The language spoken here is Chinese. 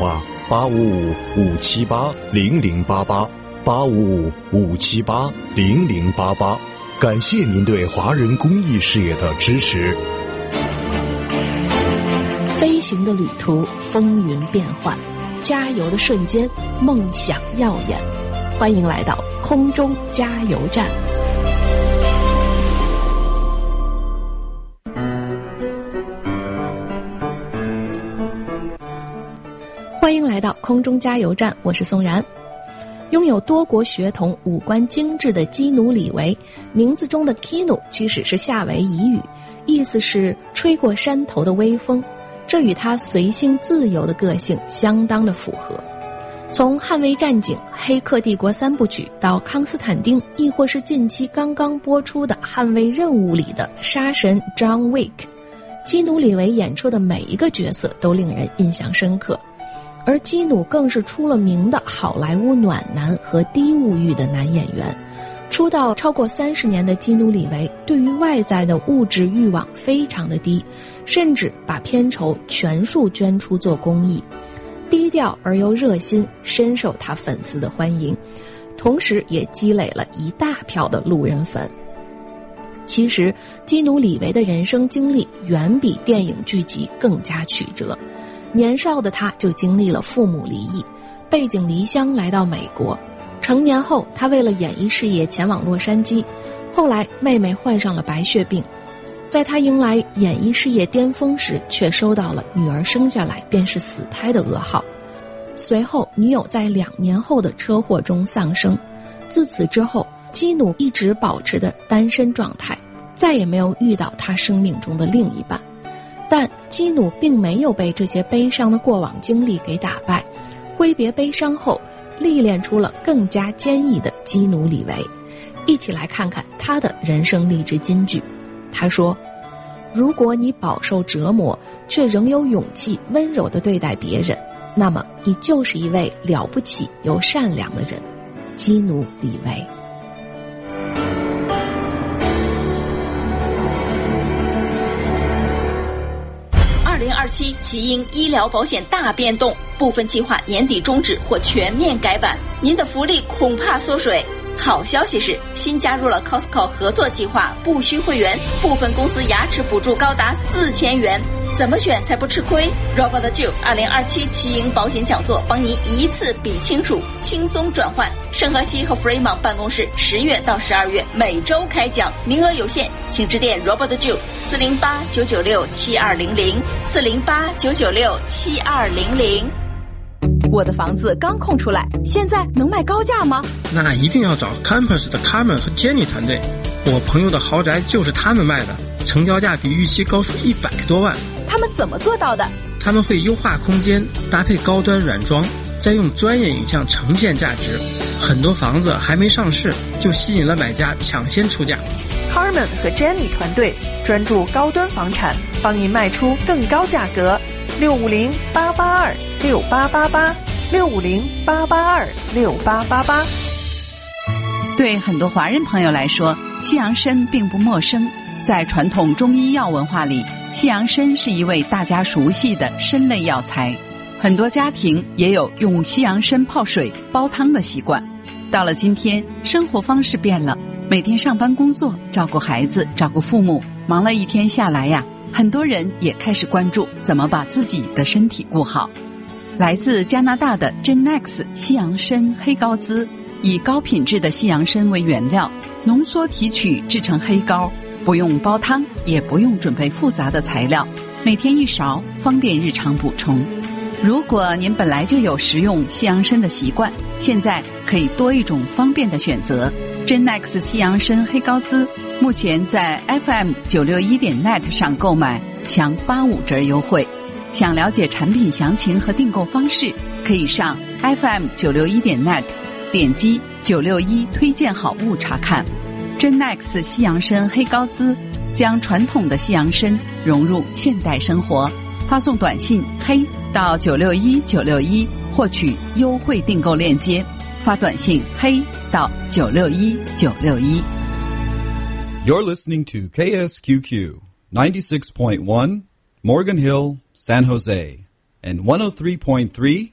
话，855-578-0088，855-578-0088。感谢您对华人公益事业的支持。 飞行的旅途，风云变幻，加油的瞬间，梦想耀眼。欢迎来到空中加油站。欢迎来到空中加油站，我是宋然。拥有多国血统、五官精致的基努·里维，名字中的 Kino 其实是夏威夷语，意思是吹过山头的微风，这与他随性自由的个性相当的符合。从捍卫战警、黑客帝国三部曲到康斯坦丁，亦或是近期刚刚播出的捍卫任务里的杀神 John Wick， 基努·里维演出的每一个角色都令人印象深刻。而基努更是出了名的好莱坞暖男和低物欲的男演员。出道超过30年的基努·里维对于外在的物质欲望非常的低，甚至把片酬全数捐出做公益。低调而又热心，深受他粉丝的欢迎，同时也积累了一大票的路人粉。其实基努·里维的人生经历远比电影剧集更加曲折。年少的他就经历了父母离异，背井离乡来到美国。成年后，他为了演艺事业前往洛杉矶，后来妹妹患上了白血病，在他迎来演艺事业巅峰时，却收到了女儿生下来便是死胎的噩耗。随后女友在2年后的车祸中丧生。自此之后，基努一直保持着单身状态，再也没有遇到他生命中的另一半。但基努并没有被这些悲伤的过往经历给打败，挥别悲伤后，历练出了更加坚毅的基努·里维。一起来看看他的人生励志金句。他说，如果你饱受折磨，却仍有勇气温柔地对待别人，那么你就是一位了不起又善良的人。基努·里维。 2027奇鹰医疗保险大变动，部分计划年底终止或全面改版，您的福利恐怕缩水。好消息是，新加入了 Costco 合作计划，不需会员，部分公司牙齿补助高达4000元。怎么选才不吃亏？ Robert Jill 2027奇鹰保险讲座帮您一次比清楚，轻松转换。圣荷西和 Fremont 办公室10月到12月每周开讲，名额有限，请致电 Robert Jill 408-996-7200 408-996-7200。我的房子刚空出来，现在能卖高价吗？ 那一定要找 Campus 的 Carmen 和 Jenny 团队，我朋友的豪宅就是他们卖的，成交价比预期高出100多万。 他们怎么做到的？ 他们会优化空间，搭配高端软装，再用专业影像呈现价值。很多房子还没上市，就吸引了买家抢先出价。 Carmen 和 Jenny 团队专注高端房产，帮您卖出更高价格。650-882-6888，650-882-6888。 对很多华人朋友来说，西洋参并不陌生。在传统中医药文化里，西洋参是一味大家熟悉的参类药材，很多家庭也有用西洋参泡水煲汤的习惯。到了今天，生活方式变了，每天上班工作，照顾孩子，照顾父母，忙了一天下来呀，很多人也开始关注怎么把自己的身体顾好。来自加拿大的 Genex 西洋参黑膏滋，以高品质的西洋参为原料，浓缩提取制成黑膏，不用煲汤，也不用准备复杂的材料，每天1勺，方便日常补充。如果您本来就有食用西洋参的习惯，现在可以多一种方便的选择。Genex 西洋参黑膏滋目前在 FM961.net 上购买享85折优惠。想了解产品详情和订购方式，可以上 FM961.net 点击961推荐好物查看。Genex 西洋参黑膏滋将传统的西洋参融入现代生活，发送短信黑到961961获取优惠订购链接，发短信黑到961961。 You're listening to KSQQ 96.1 Morgan Hill, San Jose, and 103.3